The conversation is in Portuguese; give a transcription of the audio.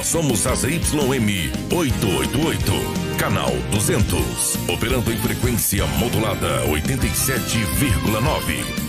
Nós somos a ZYM 888, canal 200, operando em frequência modulada 87,9.